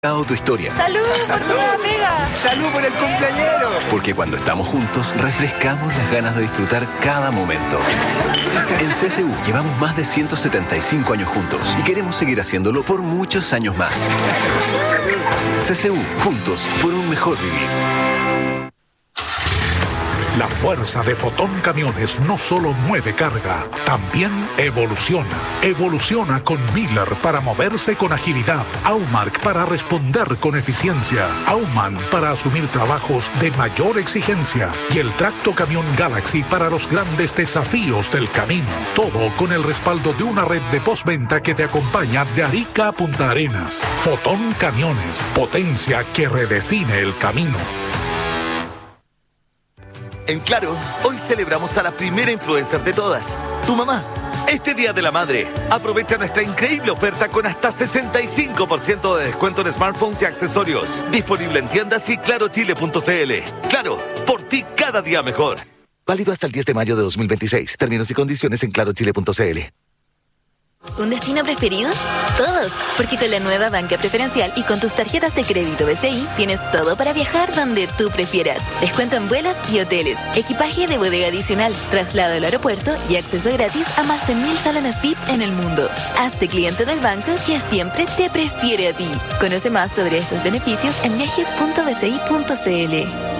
Tu historia. ¡Salud por tu nueva pega! ¡Salud por el cumpleañero! Porque cuando estamos juntos, refrescamos las ganas de disfrutar cada momento. En CSU llevamos más de 175 años juntos y queremos seguir haciéndolo por muchos años más. CSU, juntos por un mejor vivir. La fuerza de Fotón Camiones no solo mueve carga, también evoluciona. Evoluciona con Miller para moverse con agilidad, Aumark para responder con eficiencia, Aumann para asumir trabajos de mayor exigencia y el Tracto Camión Galaxy para los grandes desafíos del camino. Todo con el respaldo de una red de postventa que te acompaña de Arica a Punta Arenas. Fotón Camiones, potencia que redefine el camino. En Claro, hoy celebramos a la primera influencer de todas, tu mamá. Este Día de la Madre, aprovecha nuestra increíble oferta con hasta 65% de descuento en smartphones y accesorios. Disponible en tiendas y clarochile.cl. Claro, por ti cada día mejor. Válido hasta el 10 de mayo de 2026. Términos y condiciones en clarochile.cl. ¿Un destino preferido? Todos, porque con la nueva banca preferencial y con tus tarjetas de crédito BCI tienes todo para viajar donde tú prefieras. Descuento en vuelos y hoteles, equipaje de bodega adicional, traslado al aeropuerto y acceso gratis a más de 1000 salones VIP en el mundo. Hazte cliente del banco que siempre te prefiere a ti. Conoce más sobre estos beneficios en viajes.bci.cl.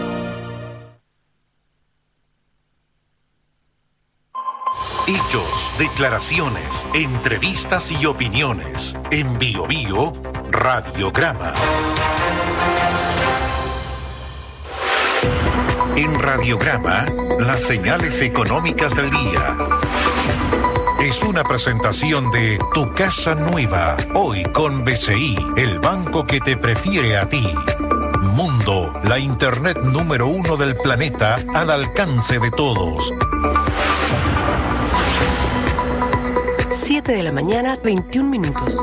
Hechos, declaraciones, entrevistas y opiniones. En Bio Bio, Radiograma. En Radiograma, las señales económicas del día. Es una presentación de Tu Casa Nueva, hoy con BCI, el banco que te prefiere a ti. Mundo, la internet número 1 del planeta al alcance de todos. 7 de la mañana, 21 minutos.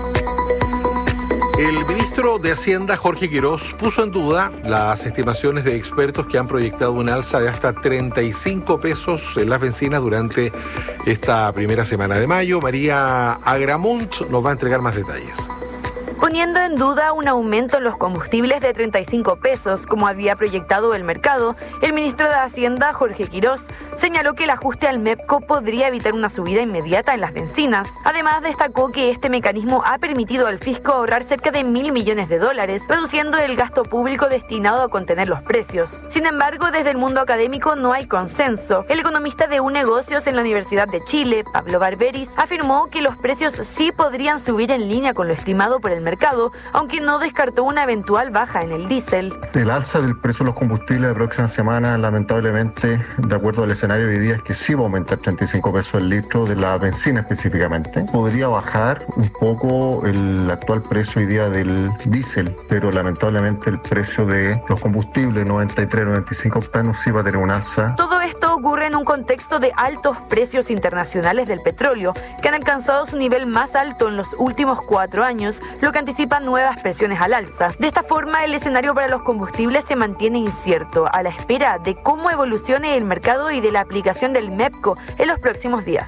El ministro de Hacienda, Jorge Quirós, puso en duda las estimaciones de expertos que han proyectado una alza de hasta 35 pesos en las bencinas durante esta primera semana de mayo. María Agramunt nos va a entregar más detalles. Poniendo en duda un aumento en los combustibles de 35 pesos, como había proyectado el mercado, el ministro de Hacienda, Jorge Quirós, señaló que el ajuste al MEPCO podría evitar una subida inmediata en las bencinas. Además, destacó que este mecanismo ha permitido al fisco ahorrar cerca de $1.000 millones, reduciendo el gasto público destinado a contener los precios. Sin embargo, desde el mundo académico no hay consenso. El economista de Unegocios en la Universidad de Chile, Pablo Barberis, afirmó que los precios sí podrían subir en línea con lo estimado por el mercado, aunque no descartó una eventual baja en el diésel. El alza del precio de los combustibles de la próxima semana, lamentablemente, de acuerdo al escenario de hoy día, es que sí va a aumentar 35 pesos el litro de la benzina específicamente. Podría bajar un poco el actual precio hoy día del diésel, pero lamentablemente el precio de los combustibles 93, 95 octanos sí va a tener un alza. Todo esto ocurre en un contexto de altos precios internacionales del petróleo, que han alcanzado su nivel más alto en los últimos 4 años, lo que anticipa nuevas presiones al alza. De esta forma, el escenario para los combustibles se mantiene incierto, a la espera de cómo evolucione el mercado y de la aplicación del MEPCO en los próximos días.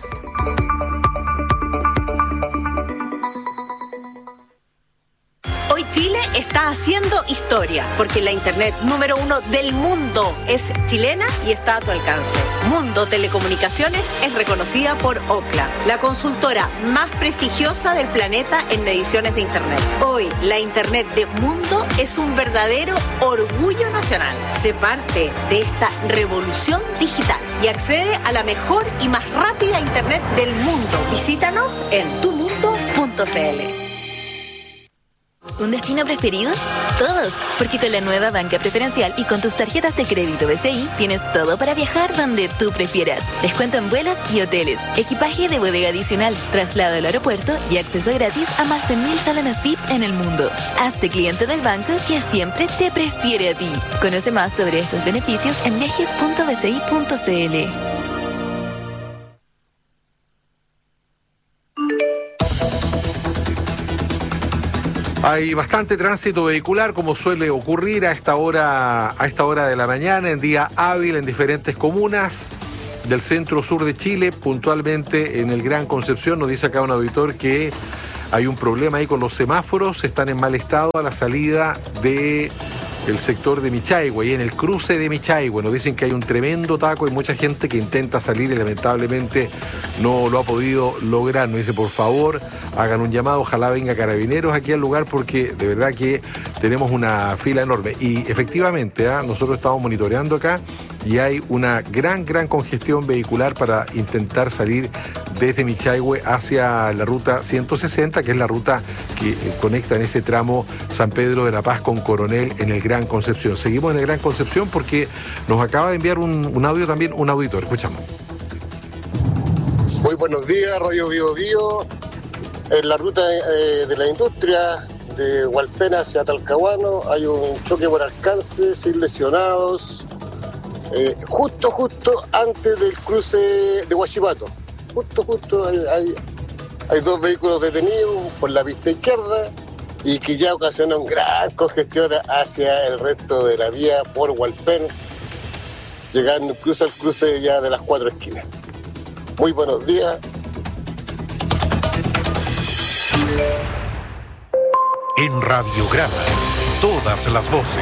Hoy Chile está haciendo historia, porque la internet número 1 del mundo es chilena y está a tu alcance. Mundo Telecomunicaciones es reconocida por Ookla, la consultora más prestigiosa del planeta en mediciones de internet. Hoy, la internet de Mundo es un verdadero orgullo nacional. Sé parte de esta revolución digital y accede a la mejor y más rápida internet del mundo. Visítanos en tumundo.cl. ¿Un destino preferido? Todos, porque con la nueva banca preferencial y con tus tarjetas de crédito BCI tienes todo para viajar donde tú prefieras. Descuento en vuelos y hoteles, equipaje de bodega adicional, traslado al aeropuerto y acceso gratis a más de 1000 salones VIP en el mundo. Hazte cliente del banco que siempre te prefiere a ti. Conoce más sobre estos beneficios en viajes.bci.cl. Hay bastante tránsito vehicular, como suele ocurrir a esta hora de la mañana, en día hábil en diferentes comunas del centro sur de Chile, puntualmente en el Gran Concepción. Nos dice acá un auditor que hay un problema ahí con los semáforos, están en mal estado a la salida de el sector de Michaihue, y en el cruce de Michaihue nos dicen que hay un tremendo taco, hay mucha gente que intenta salir y lamentablemente no lo ha podido lograr. Nos dice, por favor, hagan un llamado, ojalá venga Carabineros aquí al lugar, porque de verdad que tenemos una fila enorme. Y efectivamente, nosotros estamos monitoreando acá y hay una gran congestión vehicular para intentar salir desde Michaihue hacia la ruta 160, que es la ruta que conecta en ese tramo San Pedro de la Paz con Coronel en el Gran Concepción. Seguimos en el Gran Concepción porque nos acaba de enviar un audio también un auditor. Escuchamos. Muy buenos días, Radio Bio Bio. En la ruta de la industria de Hualpena hacia Talcahuano hay un choque por alcance, sin lesionados, justo antes del cruce de Huachipato. Justo hay dos vehículos detenidos por la pista izquierda y que ya ocasiona un gran congestión hacia el resto de la vía por Hualpén, llegando incluso al cruce ya de las 4 esquinas. Muy buenos días. En Radiograma, todas las voces.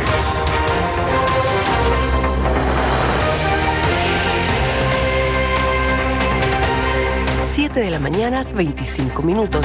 De la mañana, 25 minutos.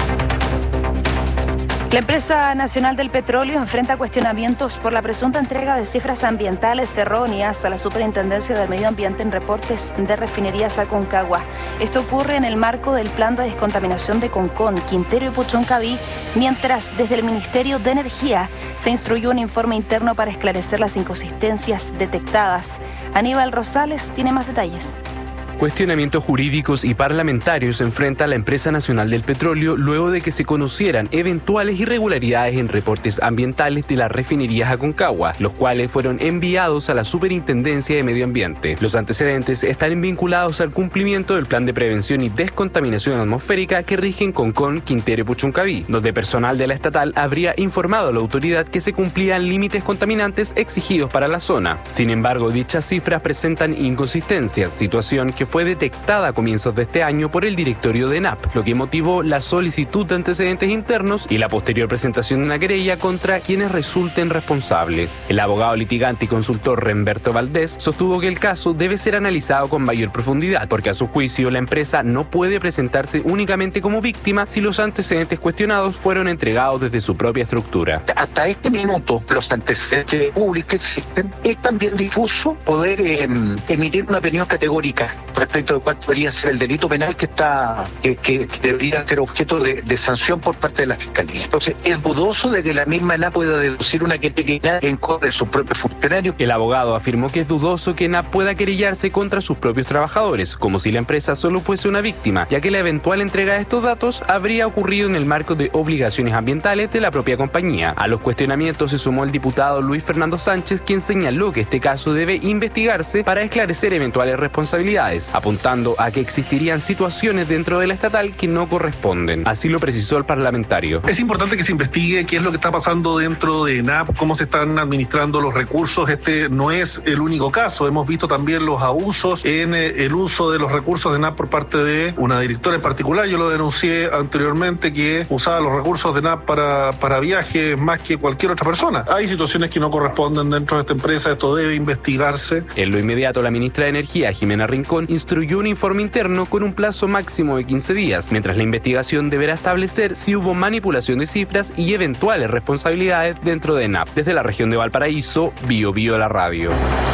La empresa nacional del petróleo enfrenta cuestionamientos por la presunta entrega de cifras ambientales erróneas a la Superintendencia del Medio Ambiente en reportes de refinerías Aconcagua. Esto ocurre en el marco del plan de descontaminación de Concón, Quintero y Puchuncaví, mientras desde el Ministerio de Energía se instruyó un informe interno para esclarecer las inconsistencias detectadas. Aníbal Rosales tiene más detalles. Cuestionamientos jurídicos y parlamentarios enfrenta la empresa nacional del petróleo luego de que se conocieran eventuales irregularidades en reportes ambientales de las refinerías Aconcagua, los cuales fueron enviados a la Superintendencia de Medio Ambiente. Los antecedentes están vinculados al cumplimiento del plan de prevención y descontaminación atmosférica que rigen Concón, Quintero y Puchuncaví, donde personal de la estatal habría informado a la autoridad que se cumplían límites contaminantes exigidos para la zona. Sin embargo, dichas cifras presentan inconsistencias, situación que fue detectada a comienzos de este año por el directorio de ENAP, lo que motivó la solicitud de antecedentes internos y la posterior presentación de una querella contra quienes resulten responsables. El abogado litigante y consultor Remberto Valdés sostuvo que el caso debe ser analizado con mayor profundidad, porque a su juicio la empresa no puede presentarse únicamente como víctima si los antecedentes cuestionados fueron entregados desde su propia estructura. Hasta este minuto, los antecedentes públicos existen. Es también difuso poder emitir una opinión categórica respecto de cuál debería ser el delito penal que debería ser objeto de sanción por parte de la Fiscalía. Entonces, es dudoso de que la misma ENAP pueda deducir una querella en contra de sus propios funcionarios. El abogado afirmó que es dudoso que ENAP pueda querellarse contra sus propios trabajadores, como si la empresa solo fuese una víctima, ya que la eventual entrega de estos datos habría ocurrido en el marco de obligaciones ambientales de la propia compañía. A los cuestionamientos se sumó el diputado Luis Fernando Sánchez, quien señaló que este caso debe investigarse para esclarecer eventuales responsabilidades, apuntando a que existirían situaciones dentro de la estatal que no corresponden. Así lo precisó el parlamentario. Es importante que se investigue qué es lo que está pasando dentro de ENAP, cómo se están administrando los recursos. Este no es el único caso. Hemos visto también los abusos en el uso de los recursos de ENAP por parte de una directora en particular. Yo lo denuncié anteriormente, que usaba los recursos de ENAP para viajes más que cualquier otra persona. Hay situaciones que no corresponden dentro de esta empresa. Esto debe investigarse. En lo inmediato, la ministra de Energía, Jimena Rincón, instruyó un informe interno con un plazo máximo de 15 días, mientras la investigación deberá establecer si hubo manipulación de cifras y eventuales responsabilidades dentro de ENAP. Desde la región de Valparaíso, Bio Bio la radio.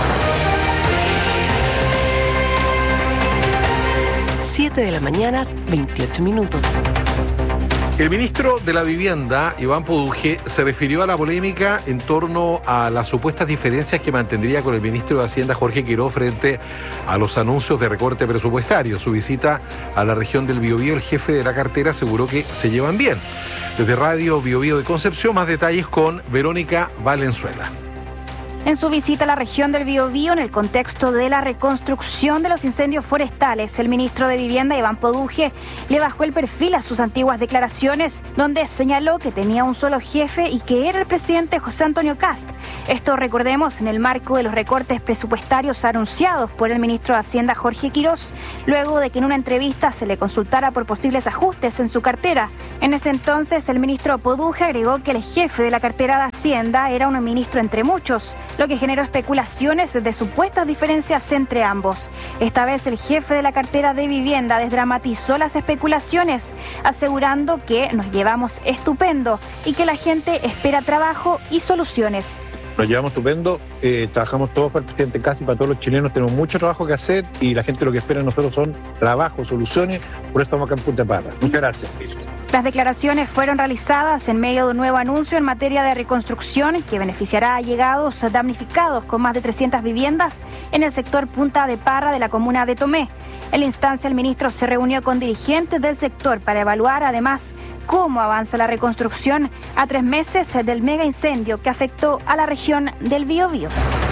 7 de la mañana, 28 minutos. El ministro de la Vivienda, Iván Poduje, se refirió a la polémica en torno a las supuestas diferencias que mantendría con el ministro de Hacienda, Jorge Quirós, frente a los anuncios de recorte presupuestario. Su visita a la región del Biobío, el jefe de la cartera aseguró que se llevan bien. Desde Radio Biobío de Concepción, más detalles con Verónica Valenzuela. En su visita a la región del Biobío, en el contexto de la reconstrucción de los incendios forestales, el ministro de Vivienda, Iván Poduje, le bajó el perfil a sus antiguas declaraciones, donde señaló que tenía un solo jefe y que era el presidente José Antonio Kast. Esto, recordemos, en el marco de los recortes presupuestarios anunciados por el ministro de Hacienda, Jorge Quirós, luego de que en una entrevista se le consultara por posibles ajustes en su cartera. En ese entonces, el ministro Poduje agregó que el jefe de la cartera de Hacienda era un ministro entre muchos, lo que generó especulaciones de supuestas diferencias entre ambos. Esta vez el jefe de la cartera de Vivienda desdramatizó las especulaciones, asegurando que nos llevamos estupendo y que la gente espera trabajo y soluciones. Nos llevamos estupendo, trabajamos todos para el presidente Kast, para todos los chilenos, tenemos mucho trabajo que hacer y la gente lo que espera de nosotros son trabajo, soluciones, por eso estamos acá en Punta Parra. Muchas gracias. Las declaraciones fueron realizadas en medio de un nuevo anuncio en materia de reconstrucción que beneficiará a allegados damnificados con más de 300 viviendas en el sector Punta de Parra de la comuna de Tomé. En la instancia, el ministro se reunió con dirigentes del sector para evaluar además cómo avanza la reconstrucción a 3 meses del mega incendio que afectó a la región del Biobío.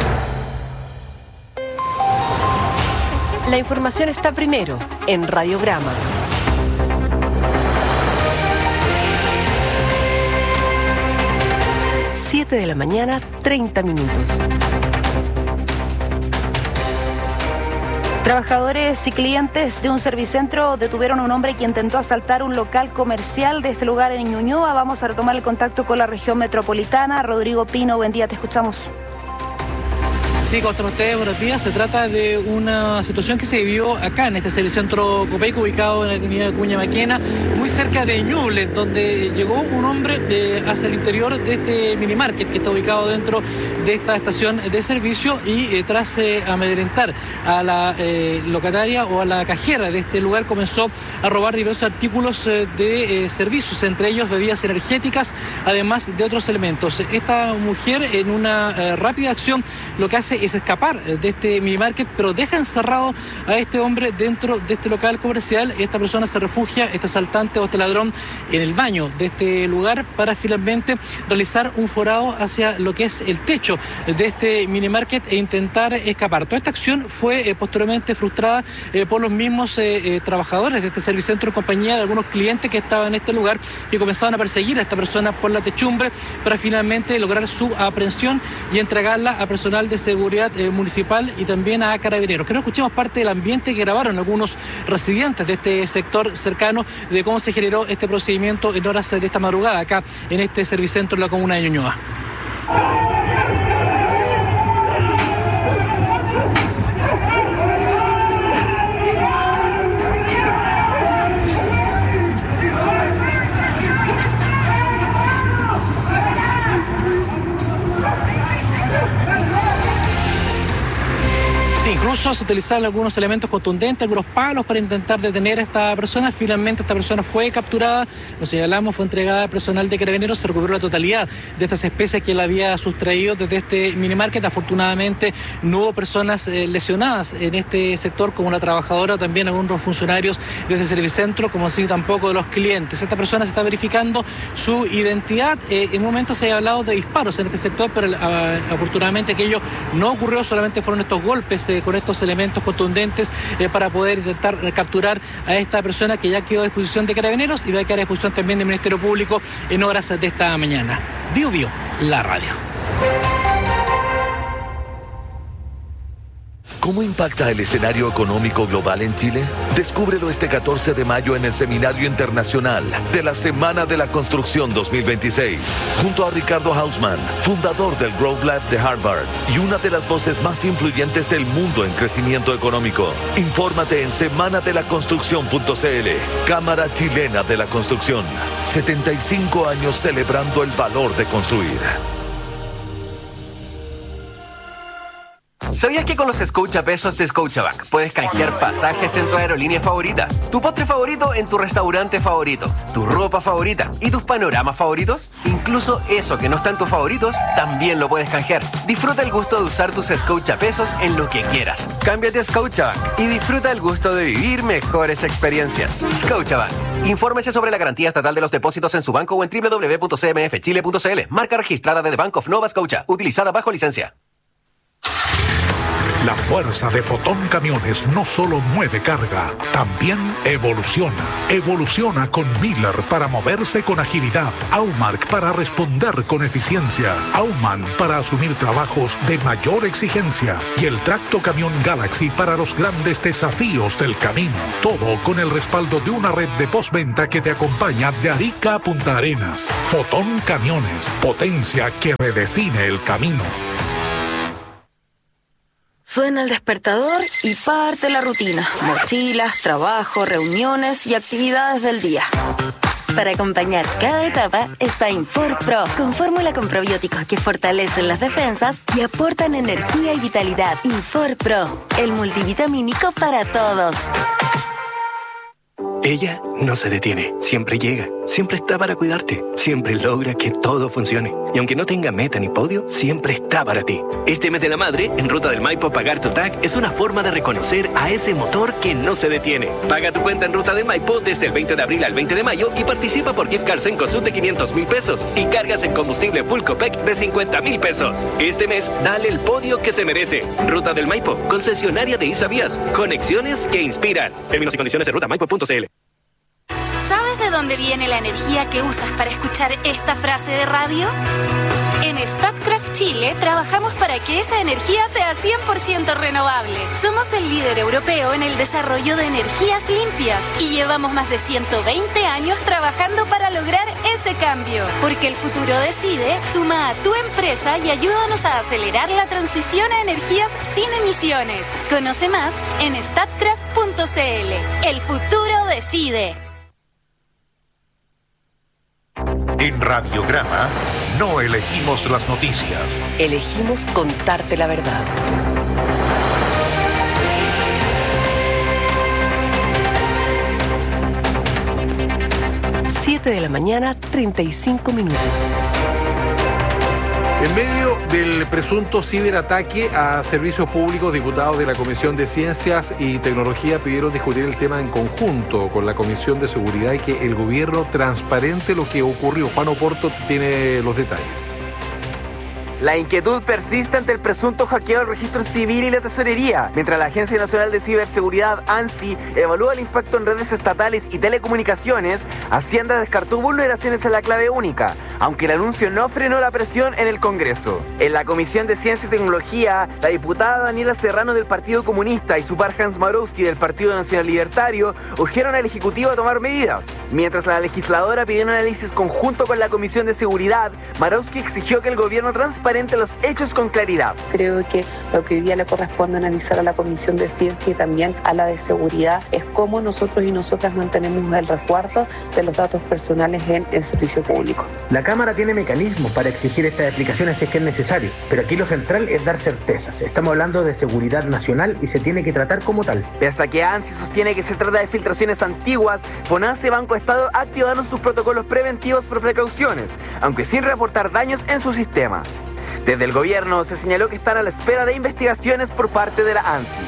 La información está primero en Radiograma. 7 de la mañana, 30 minutos. Trabajadores y clientes de un servicentro detuvieron a un hombre que intentó asaltar un local comercial de este lugar en Ñuñoa. Vamos a retomar el contacto con la región metropolitana. Rodrigo Pino, buen día, te escuchamos. Sí, contra ustedes, buenos días. Se trata de una situación que se vivió acá en este servicentro Copeico, ubicado en la avenida Cuña Maquena, muy cerca de Ñuble, donde llegó un hombre hacia el interior de este mini market que está ubicado dentro de esta estación de servicio y tras amedrentar a la locataria o a la cajera de este lugar comenzó a robar diversos artículos de servicios, entre ellos bebidas energéticas, además de otros elementos. Esta mujer, en una rápida acción, lo que hace es escapar de este mini market, pero deja encerrado a este hombre dentro de este local comercial. Esta persona se refugia, este asaltante o este ladrón, en el baño de este lugar para finalmente realizar un forado hacia lo que es el techo de este mini market e intentar escapar. Toda esta acción fue posteriormente frustrada por los mismos trabajadores de este servicentro en compañía de algunos clientes que estaban en este lugar, que comenzaban a perseguir a esta persona por la techumbre para finalmente lograr su aprehensión y entregarla a personal de seguridad municipal y también a carabineros. Que no escuchemos parte del ambiente que grabaron algunos residentes de este sector cercano de cómo se generó este procedimiento en horas de esta madrugada acá en este servicentro de la comuna de Ñuñoa. Incluso se utilizaron algunos elementos contundentes, algunos palos para intentar detener a esta persona. Finalmente esta persona fue capturada, lo señalamos, fue entregada al personal de carabineros, se recuperó la totalidad de estas especies que él había sustraído desde este minimarket. Afortunadamente no hubo personas lesionadas en este sector, como la trabajadora o también algunos funcionarios de este servicentro, como así tampoco de los clientes. Esta persona se está verificando su identidad. En un momento se ha hablado de disparos en este sector, pero afortunadamente aquello no ocurrió, solamente fueron estos golpes con estos elementos contundentes para poder intentar capturar a esta persona, que ya quedó a disposición de carabineros y va a quedar a disposición también del Ministerio Público en horas de esta mañana. Biobío, la radio. ¿Cómo impacta el escenario económico global en Chile? Descúbrelo este 14 de mayo en el Seminario Internacional de la Semana de la Construcción 2026, junto a Ricardo Hausmann, fundador del Growth Lab de Harvard y una de las voces más influyentes del mundo en crecimiento económico. Infórmate en semanadelaconstrucción.cl. Cámara Chilena de la Construcción. 75 años celebrando el valor de construir. ¿Sabías que con los Scotiapesos de Scotiabank puedes canjear pasajes en tu aerolínea favorita, tu postre favorito en tu restaurante favorito, tu ropa favorita y tus panoramas favoritos? Incluso eso que no está en tus favoritos, también lo puedes canjear. Disfruta el gusto de usar tus Scotiapesos en lo que quieras. Cámbiate a Scotiabank y disfruta el gusto de vivir mejores experiencias. Scotiabank. Infórmese sobre la garantía estatal de los depósitos en su banco o en www.cmfchile.cl. Marca registrada de The Bank of Nova Scotia, utilizada bajo licencia. La fuerza de Fotón Camiones no solo mueve carga, también evoluciona. Evoluciona con Miller para moverse con agilidad, Aumark para responder con eficiencia, Aumann para asumir trabajos de mayor exigencia y el tracto camión Galaxy para los grandes desafíos del camino. Todo con el respaldo de una red de postventa que te acompaña de Arica a Punta Arenas. Fotón Camiones, potencia que redefine el camino. Suena el despertador y parte la rutina. Mochilas, trabajo, reuniones y actividades del día. Para acompañar cada etapa está Infor Pro, con fórmula con probióticos que fortalecen las defensas y aportan energía y vitalidad. Infor Pro, el multivitamínico para todos. Ella no se detiene, siempre llega, siempre está para cuidarte, siempre logra que todo funcione. Y aunque no tenga meta ni podio, siempre está para ti. Este mes de la madre, en Ruta del Maipo pagar tu TAC es una forma de reconocer a ese motor que no se detiene. Paga tu cuenta en Ruta del Maipo desde el 20 de abril al 20 de mayo y participa por gift cards en Cosud de 500,000 pesos y cargas en combustible Full Copec de 50,000 pesos. Este mes, dale el podio que se merece. Ruta del Maipo, concesionaria de Isavías. Conexiones que inspiran. Términos y condiciones en rutamaipo.cl. ¿Sabes de dónde viene la energía que usas para escuchar esta frase de radio? En Statkraft Chile trabajamos para que esa energía sea 100% renovable. Somos el líder europeo en el desarrollo de energías limpias y llevamos más de 120 años trabajando para lograr ese cambio. Porque el futuro decide, suma a tu empresa y ayúdanos a acelerar la transición a energías sin emisiones. Conoce más en statkraft.cl. El futuro decide. En Radiograma no elegimos las noticias. Elegimos contarte la verdad. 7 de la mañana, 35 minutos. En medio del presunto ciberataque a servicios públicos, diputados de la Comisión de Ciencias y Tecnología pidieron discutir el tema en conjunto con la Comisión de Seguridad y que el gobierno transparente lo que ocurrió. Juan Oporto tiene los detalles. La inquietud persiste ante el presunto hackeo del registro civil y la tesorería, mientras la Agencia Nacional de Ciberseguridad, ANSI, evalúa el impacto en redes estatales y telecomunicaciones. Hacienda descartó vulneraciones en la clave única, aunque el anuncio no frenó la presión en el Congreso. En la Comisión de Ciencia y Tecnología, la diputada Daniela Serrano del Partido Comunista y su par Hans Marowski del Partido Nacional Libertario urgieron al Ejecutivo a tomar medidas. Mientras la legisladora pidió un análisis conjunto con la Comisión de Seguridad, Marowski exigió que el gobierno transparente los hechos con claridad. Creo que lo que hoy día le corresponde analizar a la Comisión de Ciencia y también a la de Seguridad es cómo nosotros y nosotras mantenemos el resguardo de los datos personales en el servicio público. La Cámara tiene mecanismos para exigir estas explicaciones si es que es necesario, pero aquí lo central es dar certezas. Estamos hablando de seguridad nacional y se tiene que tratar como tal. Pese a que ANSI sostiene que se trata de filtraciones antiguas, FONASA y Banco Estado activaron sus protocolos preventivos por precauciones, aunque sin reportar daños en sus sistemas. Desde el gobierno se señaló que están a la espera de investigaciones por parte de la ANSI.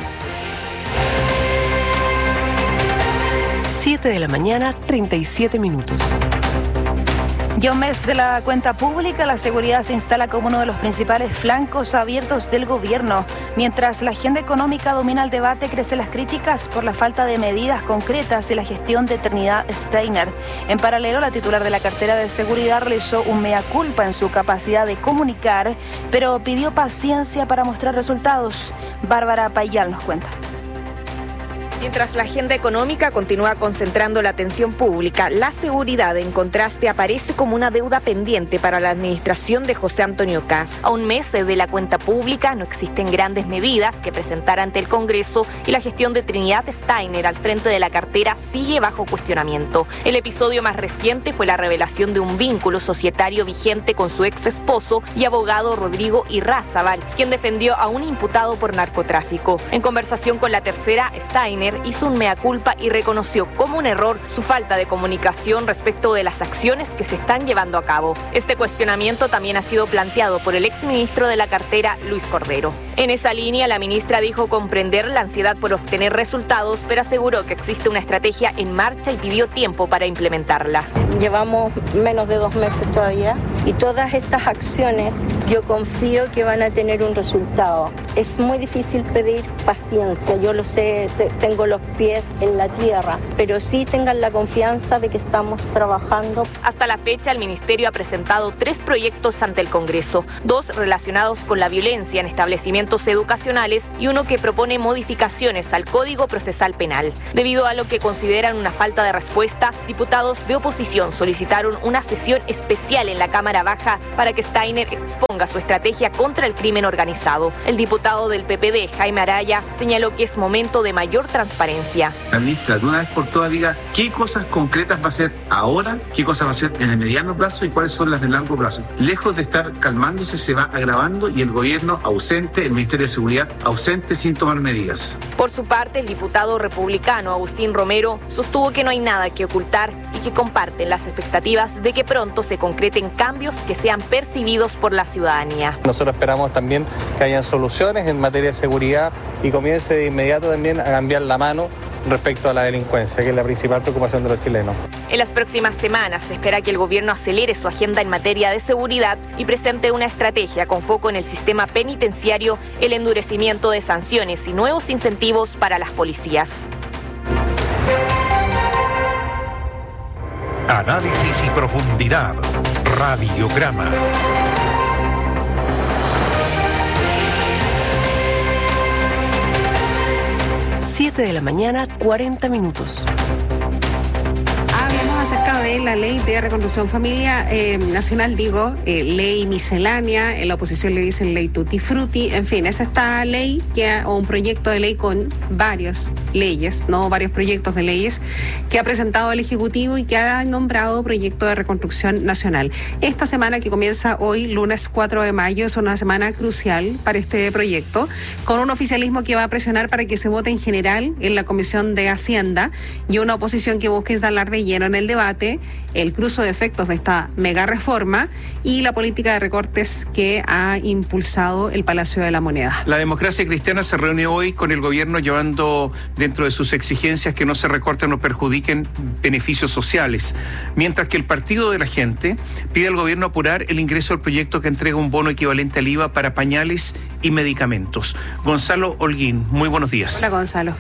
7 de la mañana, 37 minutos. Ya un mes de la cuenta pública, la seguridad se instala como uno de los principales flancos abiertos del gobierno. Mientras la agenda económica domina el debate, crecen las críticas por la falta de medidas concretas y la gestión de Trinidad Steiner. En paralelo, la titular de la cartera de seguridad realizó un mea culpa en su capacidad de comunicar, pero pidió paciencia para mostrar resultados. Bárbara Payal nos cuenta. Mientras la agenda económica continúa concentrando la atención pública, la seguridad, en contraste, aparece como una deuda pendiente para la administración de José Antonio Kast. A un mes de la cuenta pública no existen grandes medidas que presentar ante el Congreso y la gestión de Trinidad Steiner al frente de la cartera sigue bajo cuestionamiento. El episodio más reciente fue la revelación de un vínculo societario vigente con su ex esposo y abogado Rodrigo Irrázábal, quien defendió a un imputado por narcotráfico. En conversación con La Tercera, Steiner hizo un mea culpa y reconoció como un error su falta de comunicación respecto de las acciones que se están llevando a cabo. Este cuestionamiento también ha sido planteado por el exministro de la cartera, Luis Cordero. En esa línea, la ministra dijo comprender la ansiedad por obtener resultados, pero aseguró que existe una estrategia en marcha y pidió tiempo para implementarla. Llevamos menos de 2 meses todavía Y todas estas acciones yo confío que van a tener un resultado. Es muy difícil pedir paciencia, yo lo sé, tengo los pies en la tierra, pero sí tengan la confianza de que estamos trabajando. Hasta la fecha, el Ministerio ha presentado 3 proyectos ante el Congreso, 2 relacionados con la violencia en establecimientos educacionales y uno que propone modificaciones al Código Procesal Penal. Debido a lo que consideran una falta de respuesta, diputados de oposición solicitaron una sesión especial en la Cámara Baja para que Steiner exponga su estrategia contra el crimen organizado. El diputado del PPD, Jaime Araya, señaló que es momento de mayor transparencia. La ministra, de una vez por todas, diga qué cosas concretas va a hacer ahora, qué cosas va a hacer en el mediano plazo y cuáles son las de largo plazo. Lejos de estar calmándose, se va agravando y el gobierno ausente, el Ministerio de Seguridad ausente sin tomar medidas. Por su parte, el diputado republicano Agustín Romero sostuvo que no hay nada que ocultar y que comparten las expectativas de que pronto se concreten cambios que sean percibidos por la ciudadanía. Nosotros esperamos también que hayan soluciones en materia de seguridad y comience de inmediato también a cambiar la mano respecto a la delincuencia, que es la principal preocupación de los chilenos. En las próximas semanas se espera que el gobierno acelere su agenda en materia de seguridad y presente una estrategia con foco en el sistema penitenciario, el endurecimiento de sanciones y nuevos incentivos para las policías. Análisis y profundidad. Radiograma. De la mañana, 40 minutos. Hablamos acerca de la ley de reconstrucción familia nacional, ley miscelánea, en la oposición le dicen ley tutti frutti, en fin, es esta ley o un proyecto de ley con varias leyes, varios proyectos de leyes que ha presentado el Ejecutivo y que ha nombrado proyecto de reconstrucción nacional. Esta semana que comienza hoy, lunes 4 de mayo, es una semana crucial para este proyecto, con un oficialismo que va a presionar para que se vote en general en la Comisión de Hacienda y una oposición que busca instalar de lleno en el debate el cruce de efectos de esta mega reforma y la política de recortes que ha impulsado el Palacio de la Moneda. La Democracia Cristiana se reunió hoy con el gobierno llevando dentro de sus exigencias que no se recorten o perjudiquen beneficios sociales, mientras que el Partido de la Gente pide al gobierno apurar el ingreso al proyecto que entrega un bono equivalente al IVA para pañales y medicamentos. Gonzalo Holguín, muy buenos días. Hola, Gonzalo.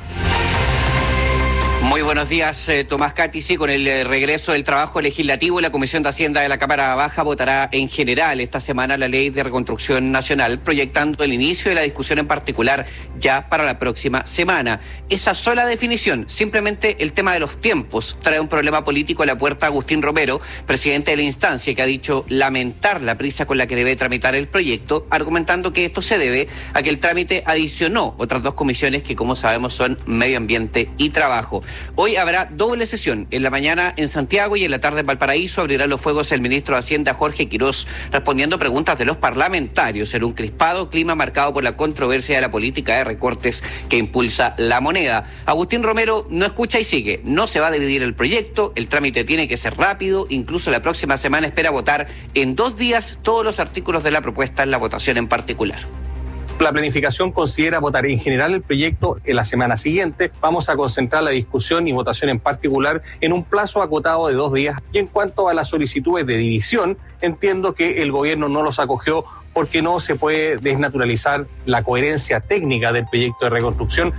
Muy buenos días, Tomás Cati. Sí, con el regreso del trabajo legislativo, la Comisión de Hacienda de la Cámara Baja votará en general esta semana la Ley de Reconstrucción Nacional, proyectando el inicio de la discusión en particular ya para la próxima semana. Esa sola definición, simplemente el tema de los tiempos, trae un problema político a la puerta a Agustín Romero, presidente de la instancia, que ha dicho lamentar la prisa con la que debe tramitar el proyecto, argumentando que esto se debe a que el trámite adicionó otras 2 comisiones que, como sabemos, son Medio Ambiente y Trabajo. Hoy habrá doble sesión, en la mañana en Santiago y en la tarde en Valparaíso. Abrirá los fuegos el ministro de Hacienda, Jorge Quirós, respondiendo preguntas de los parlamentarios en un crispado clima marcado por la controversia de la política de recortes que impulsa la moneda. Agustín Romero no escucha y sigue, no se va a dividir el proyecto, el trámite tiene que ser rápido, incluso la próxima semana espera votar en 2 días todos los artículos de la propuesta en la votación en particular. La planificación considera votar en general el proyecto en la semana siguiente. Vamos a concentrar la discusión y votación en particular en un plazo acotado de 2 días. Y en cuanto a las solicitudes de división, entiendo que el gobierno no los acogió porque no se puede desnaturalizar la coherencia técnica del proyecto de reconstrucción.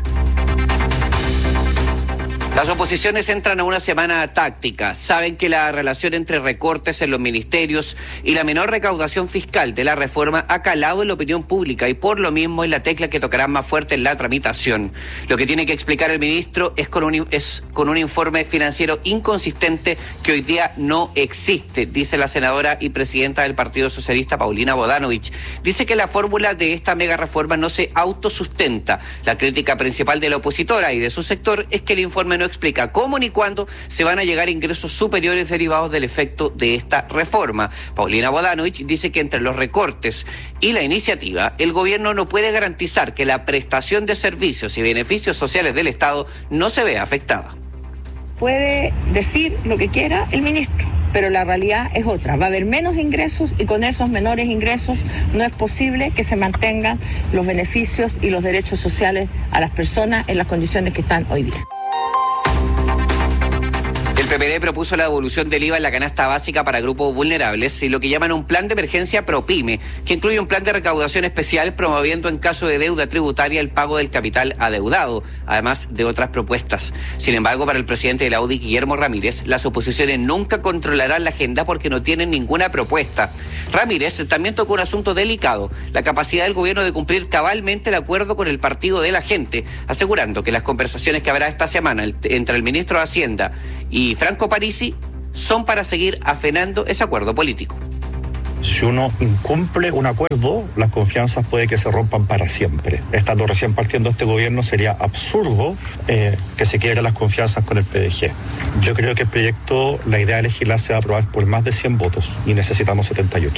Las oposiciones entran a una semana táctica. Saben que la relación entre recortes en los ministerios y la menor recaudación fiscal de la reforma ha calado en la opinión pública y por lo mismo es la tecla que tocará más fuerte en la tramitación. Lo que tiene que explicar el ministro es con un informe financiero inconsistente que hoy día no existe, dice la senadora y presidenta del Partido Socialista, Paulina Bodanovich. Dice que la fórmula de esta mega reforma no se autosustenta. La crítica principal de la opositora y de su sector es que el informe no explica cómo ni cuándo se van a llegar ingresos superiores derivados del efecto de esta reforma. Paulina Bodanovich dice que entre los recortes y la iniciativa, el gobierno no puede garantizar que la prestación de servicios y beneficios sociales del Estado no se vea afectada. Puede decir lo que quiera el ministro, pero la realidad es otra. Va a haber menos ingresos y con esos menores ingresos no es posible que se mantengan los beneficios y los derechos sociales a las personas en las condiciones que están hoy día. El PPD propuso la devolución del IVA en la canasta básica para grupos vulnerables y lo que llaman un plan de emergencia ProPyme, que incluye un plan de recaudación especial promoviendo en caso de deuda tributaria el pago del capital adeudado, además de otras propuestas. Sin embargo, para el presidente de la UDI, Guillermo Ramírez, las oposiciones nunca controlarán la agenda porque no tienen ninguna propuesta. Ramírez también tocó un asunto delicado, la capacidad del gobierno de cumplir cabalmente el acuerdo con el partido de la gente, asegurando que las conversaciones que habrá esta semana entre el ministro de Hacienda y Franco Parisi son para seguir afenando ese acuerdo político. Si uno incumple un acuerdo, las confianzas puede que se rompan para siempre. Estando recién partiendo este gobierno, sería absurdo que se quiebren las confianzas con el PDG. Yo creo que el proyecto, la idea de legislar, se va a aprobar por más de 100 votos y necesitamos 78.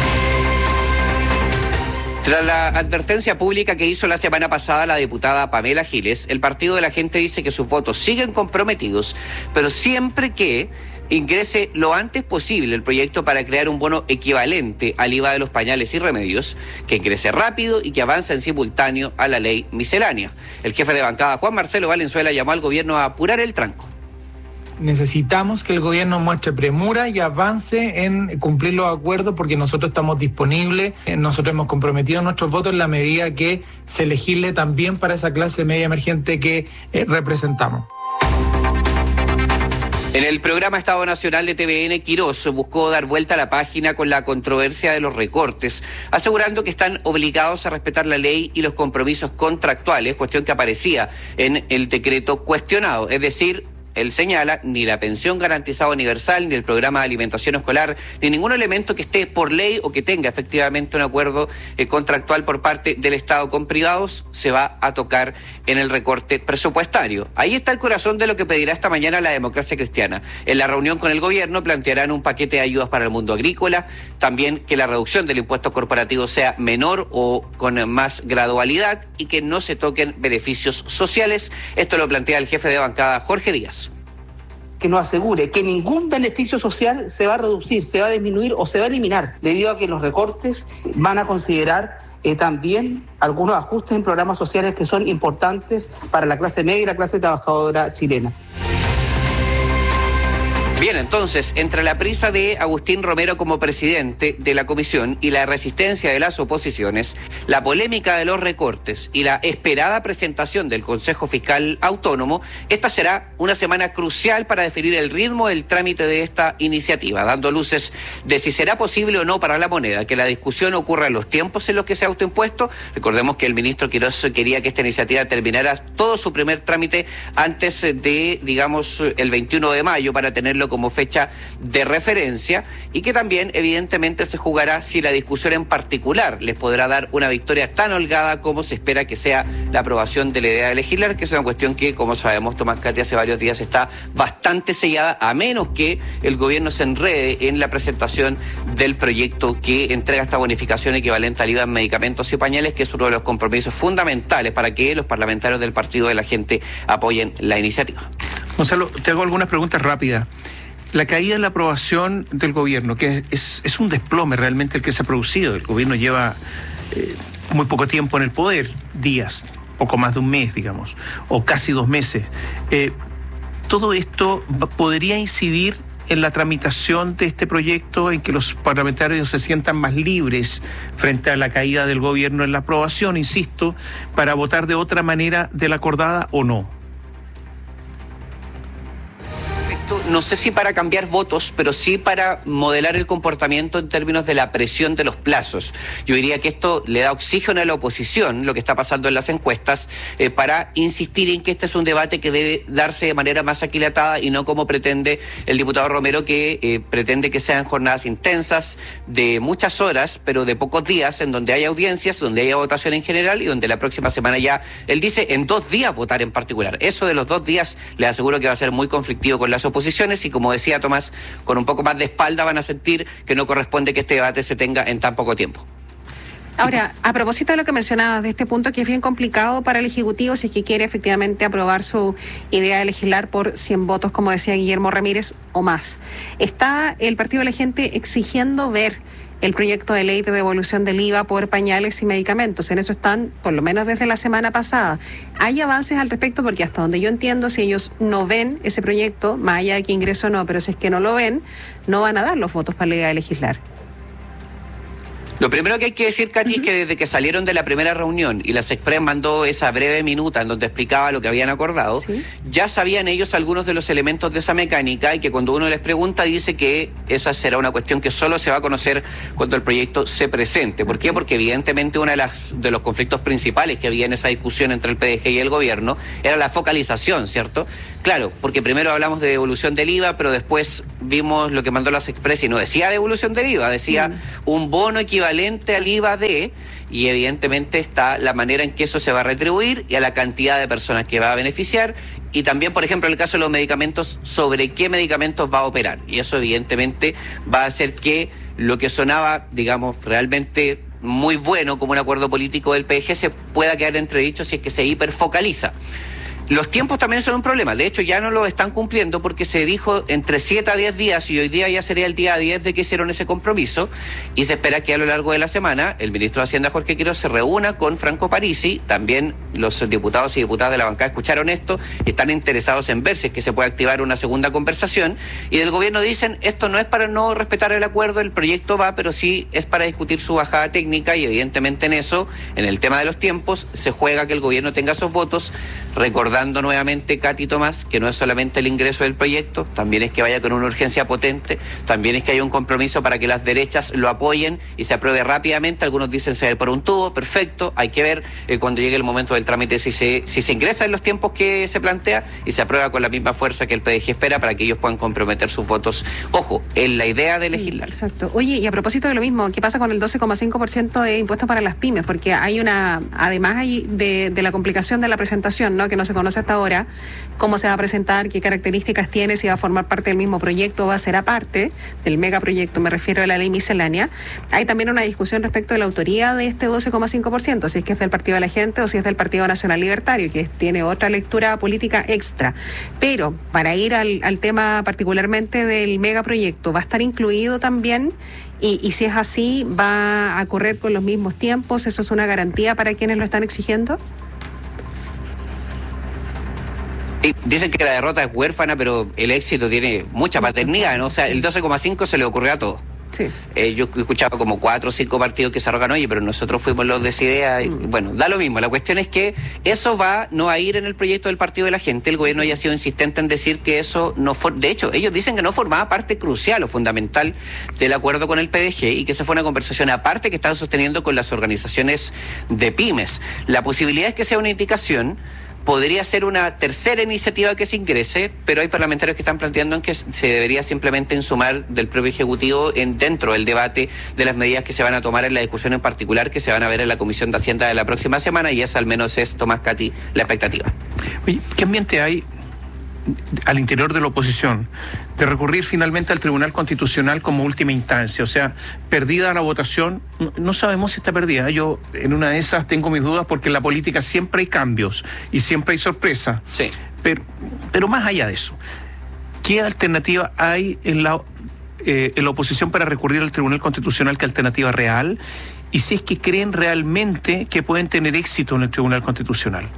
Tras la advertencia pública que hizo la semana pasada la diputada Pamela Giles, el Partido de la Gente dice que sus votos siguen comprometidos, pero siempre que ingrese lo antes posible el proyecto para crear un bono equivalente al IVA de los pañales y remedios, que ingrese rápido y que avance en simultáneo a la ley miscelánea. El jefe de bancada, Juan Marcelo Valenzuela, llamó al gobierno a apurar el tranco. Necesitamos que el gobierno muestre premura y avance en cumplir los acuerdos porque nosotros estamos disponibles, nosotros hemos comprometido nuestros votos en la medida que se legisle también para esa clase media emergente que representamos. En el programa Estado Nacional de TVN, Quirós buscó dar vuelta a la página con la controversia de los recortes, asegurando que están obligados a respetar la ley y los compromisos contractuales, cuestión que aparecía en el decreto cuestionado, es decir, él señala, ni la pensión garantizada universal, ni el programa de alimentación escolar, ni ningún elemento que esté por ley o que tenga efectivamente un acuerdo contractual por parte del Estado con privados se va a tocar en el recorte presupuestario. Ahí está el corazón de lo que pedirá esta mañana la Democracia Cristiana. En la reunión con el gobierno plantearán un paquete de ayudas para el mundo agrícola, también que la reducción del impuesto corporativo sea menor o con más gradualidad y que no se toquen beneficios sociales. Esto lo plantea el jefe de bancada, Jorge Díaz. Que nos asegure que ningún beneficio social se va a reducir, se va a disminuir o se va a eliminar, debido a que los recortes van a considerar también algunos ajustes en programas sociales que son importantes para la clase media y la clase trabajadora chilena. Bien, entonces, entre la prisa de Agustín Romero como presidente de la comisión y la resistencia de las oposiciones, la polémica de los recortes y la esperada presentación del Consejo Fiscal Autónomo, esta será una semana crucial para definir el ritmo del trámite de esta iniciativa, dando luces de si será posible o no para la moneda que la discusión ocurra en los tiempos en los que se ha autoimpuesto. Recordemos que el ministro Quirós quería que esta iniciativa terminara todo su primer trámite antes de, digamos, el 21 de mayo para tenerlo como fecha de referencia y que también evidentemente se jugará si la discusión en particular les podrá dar una victoria tan holgada como se espera que sea la aprobación de la idea de legislar, que es una cuestión que, como sabemos, Tomás Cati, hace varios días está bastante sellada, a menos que el gobierno se enrede en la presentación del proyecto que entrega esta bonificación equivalente al IVA en medicamentos y pañales, que es uno de los compromisos fundamentales para que los parlamentarios del Partido de la Gente apoyen la iniciativa. Gonzalo, te hago algunas preguntas rápidas. La caída en la aprobación del gobierno, que es un desplome realmente el que se ha producido. El gobierno lleva muy poco tiempo en el poder, días, poco más de un mes, digamos, o casi 2 meses. ¿Todo esto podría incidir en la tramitación de este proyecto, en que los parlamentarios se sientan más libres frente a la caída del gobierno en la aprobación, insisto, para votar de otra manera de la acordada o no? No sé si para cambiar votos, pero sí para modelar el comportamiento en términos de la presión de los plazos. Yo diría que esto le da oxígeno a la oposición, lo que está pasando en las encuestas, para insistir en que este es un debate que debe darse de manera más aquilatada y no como pretende el diputado Romero, que pretende que sean jornadas intensas de muchas horas, pero de pocos días, en donde haya audiencias, donde haya votación en general y donde la próxima semana ya, él dice, en 2 días votar en particular. Eso de los 2 días le aseguro que va a ser muy conflictivo con las oposiciones y, como decía Tomás, con un poco más de espalda van a sentir que no corresponde que este debate se tenga en tan poco tiempo. Ahora, a propósito de lo que mencionabas, de este punto que es bien complicado para el Ejecutivo si es que quiere efectivamente aprobar su idea de legislar por 100 votos, como decía Guillermo Ramírez, o más. ¿Está el Partido de la Gente exigiendo ver el proyecto de ley de devolución del IVA por pañales y medicamentos. En eso están, por lo menos desde la semana pasada. ¿Hay avances al respecto? Porque hasta donde yo entiendo, si ellos no ven ese proyecto, más allá de que ingreso o no, pero si es que no lo ven, no van a dar los votos para la idea de legislar. Lo primero que hay que decir, Katy, es que desde que salieron de la primera reunión y la Sexpress mandó esa breve minuta en donde explicaba lo que habían acordado, ya sabían ellos algunos de los elementos de esa mecánica, y que cuando uno les pregunta dice que esa será una cuestión que solo se va a conocer cuando el proyecto se presente. ¿Por qué? Porque evidentemente uno de los conflictos principales que había en esa discusión entre el PDG y el gobierno era la focalización, ¿cierto? Claro, porque primero hablamos de devolución del IVA, pero después vimos lo que mandó la Sexpress y no decía devolución del IVA, decía un bono equivalente al IVA y evidentemente está la manera en que eso se va a retribuir y a la cantidad de personas que va a beneficiar, y también, por ejemplo, en el caso de los medicamentos, sobre qué medicamentos va a operar, y eso evidentemente va a hacer que lo que sonaba, digamos, realmente muy bueno como un acuerdo político del PDG se pueda quedar entredicho si es que se hiperfocaliza. Los tiempos también son un problema. De hecho, ya no lo están cumpliendo porque se dijo entre 7 a 10 días y hoy día ya sería el día 10 de que hicieron ese compromiso, y se espera que a lo largo de la semana el ministro de Hacienda, Jorge Quiroz, se reúna con Franco Parisi. También los diputados y diputadas de la bancada escucharon esto y están interesados en ver si es que se puede activar una segunda conversación, y del gobierno dicen esto no es para no respetar el acuerdo, el proyecto va, pero sí es para discutir su bajada técnica, y evidentemente en eso, en el tema de los tiempos, se juega que el gobierno tenga esos votos, recordando nuevamente, Katy, Tomás, que no es solamente el ingreso del proyecto, también es que vaya con una urgencia potente, también es que haya un compromiso para que las derechas lo apoyen y se apruebe rápidamente. Algunos dicen se ve por un tubo, perfecto, hay que ver cuando llegue el momento del trámite si se ingresa en los tiempos que se plantea y se aprueba con la misma fuerza que el PDG espera para que ellos puedan comprometer sus votos, ojo, en la idea de legislar. Exacto. Oye, y a propósito de lo mismo, ¿qué pasa con el 12,5% de impuestos para las pymes? Porque hay además hay de la complicación de la presentación, ¿no?, que no se conoce hasta ahora, cómo se va a presentar, qué características tiene, si va a formar parte del mismo proyecto o va a ser aparte del megaproyecto, me refiero a la ley miscelánea. Hay también una discusión respecto de la autoría de este 12,5%, si es que es del Partido de la Gente o si es del Partido Nacional Libertario, que tiene otra lectura política extra. Pero para ir al tema particularmente del megaproyecto, ¿va a estar incluido también? Y si es así, ¿va a correr con los mismos tiempos? ¿Eso es una garantía para quienes lo están exigiendo? Dicen que la derrota es huérfana, pero el éxito tiene mucha paternidad, ¿no? O sea, el 12,5 se le ocurrió a todos. Sí. Yo escuchaba como 4 o 5 partidos que se arrogan, oye, pero nosotros fuimos los de esa idea. Y, bueno, da lo mismo. La cuestión es que eso no va a ir en el proyecto del Partido de la Gente. El gobierno ya ha sido insistente en decir que eso no de hecho, ellos dicen que no formaba parte crucial o fundamental del acuerdo con el PDG y que esa fue una conversación aparte que estaban sosteniendo con las organizaciones de pymes. La posibilidad es que sea una indicación. Podría ser una tercera iniciativa que se ingrese, pero hay parlamentarios que están planteando en que se debería simplemente insumar del propio Ejecutivo dentro del debate de las medidas que se van a tomar en la discusión en particular que se van a ver en la Comisión de Hacienda de la próxima semana, y esa al menos es, Tomás, Katy, la expectativa. Oye, ¿qué ambiente hay al interior de la oposición de recurrir finalmente al Tribunal Constitucional como última instancia? O sea, perdida la votación, no sabemos si está perdida. Yo en una de esas tengo mis dudas porque en la política siempre hay cambios y siempre hay sorpresa. Sí. Pero más allá de eso, ¿qué alternativa hay en la oposición para recurrir al Tribunal Constitucional? ¿Qué alternativa real? Y si es que creen realmente que pueden tener éxito en el Tribunal Constitucional.